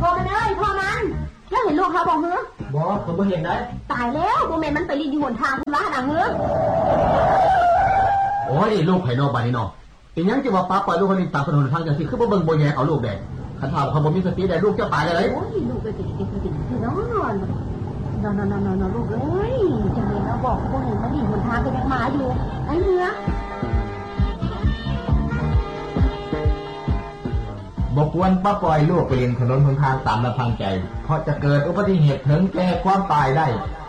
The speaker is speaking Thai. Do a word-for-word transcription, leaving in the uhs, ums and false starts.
พ่อมันเอ้ยพ่อมันแล้วเห็นลูกเขาบอกเฮ้อบอกผมไม่เห็นได้ตายแล้วโมเมนมันไปรีดอยู่บนทางคุณว่าหนังเฮ้อโอ้ยลูกไผ่นอกบ้านนี่เนาะเป็นยังจะว่าป้าปล่อยลูกคนนี้ตามถนนทางจังสิคือบ่เบิ่งบ่แย่เอาลูกแดงคันถามเขาบ่มีสติได้ลูกจะตายเลยโอ้ยลูกไปติดติดติดติดนอนนอนนอนนอนนอนลูกเอ้ยจังเลยเราบอกพวกนี้มันรีดบนทางก็ยังมาอยู่ไอ้เนื้อบอกควรป้าปล่อยลูกไปเล่นถนนหนทางตามลำพังใจเพราะจะเกิดอุบัติเหตุถึงแก่ความตายได้